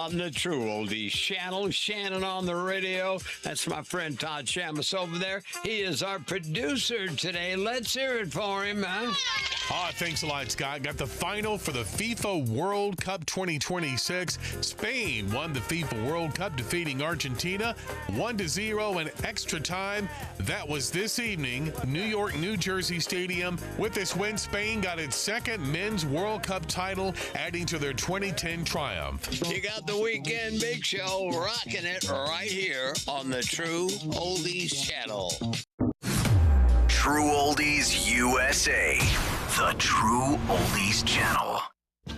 on the True Oldies channel. Shannon on the radio. That's my friend Todd Shamus over there. He is our producer today. Let's hear it for him, man. Thanks a lot, Scott. Got the final for the FIFA World Cup 2026. Spain won the FIFA World Cup, defeating Argentina 1-0 in extra time. That was this evening, New York, New Jersey Stadium. With this win, Spain got its second men's World Cup title, adding to their 2010 triumph. You got the Weekend Big Show rocking it right here on the True Oldies channel. True Oldies USA. The True Oldies channel.